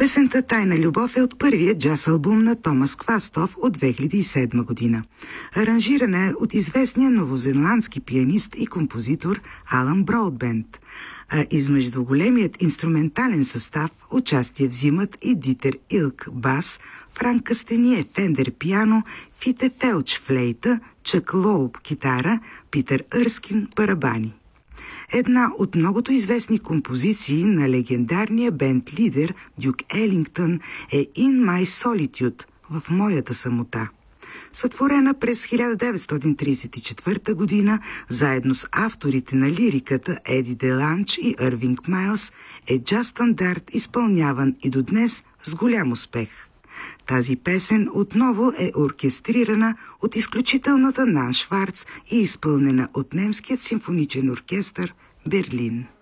Песента «Тайна любов» е от първия джаз албум на Томас Квастов от 2007 година. Аранжирана е от известния новозеландски пианист и композитор Алан Броудбент. А измежду големият инструментален състав участие взимат и Дитер Илк бас, Франк Кастение Фендер пиано, Фите Фелч флейта, Чък Лоуб китара, Питър Ърскин барабани. Една от многото известни композиции на легендарния бенд лидер Дюк Елингтън е In My Solitude, в моята самота. Сътворена през 1934 година, заедно с авторите на лириката Еди Деланч и Ирвинг Майлс, е джаз стандарт, изпълняван и до днес с голям успех. Тази песен отново е оркестрирана от изключителната Нан Шварц и изпълнена от немският симфоничен оркестър Берлин.